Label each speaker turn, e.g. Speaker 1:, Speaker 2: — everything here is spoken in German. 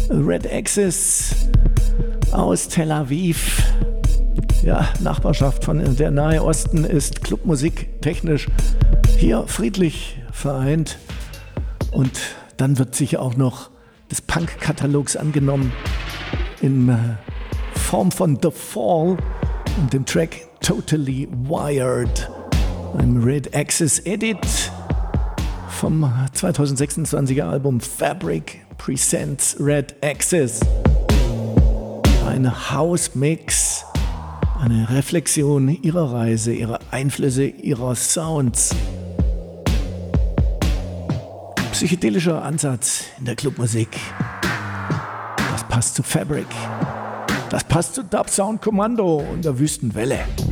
Speaker 1: Red Axis aus Tel Aviv. Ja, Nachbarschaft von der Nahe Osten ist Clubmusik technisch hier friedlich vereint. Und dann wird sicher auch noch des Punk-Katalogs angenommen in Form von The Fall und dem Track Totally Wired, einem Red Axis Edit vom 2026er Album Fabric Presents Red Axis. Ein House-Mix, eine Reflexion ihrer Reise, ihrer Einflüsse, ihrer Sounds. Psychedelischer Ansatz in der Clubmusik. Das passt zu Fabric. Das passt zu Dub Sound Kommando und der Wüstenwelle.